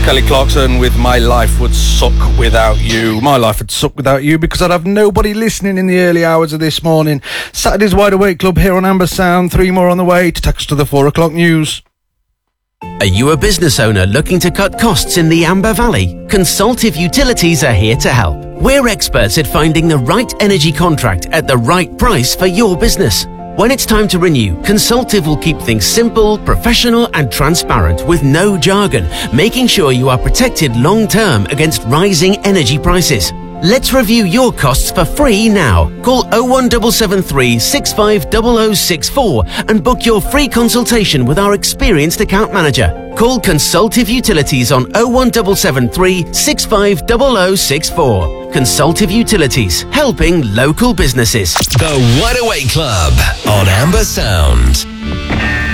Kelly Clarkson with My Life Would Suck Without You. My life would suck without you because I'd have nobody listening in the early hours of this morning. Saturday's Wide Awake Club here on Amber Sound. 3 more on the way to take us to the 4 o'clock news. Are you a business owner looking to cut costs in the Amber Valley? Consultive Utilities are here to help. We're experts at finding the right energy contract at the right price for your business. When it's time to renew, Consultive will keep things simple, professional and transparent with no jargon, making sure you are protected long-term against rising energy prices. Let's review your costs for free now. Call 01773 650064 and book your free consultation with our experienced account manager. Call Consultive Utilities on 01773 650064. Consultive Utilities, helping local businesses. The Wide Awake Club on Amber Sound.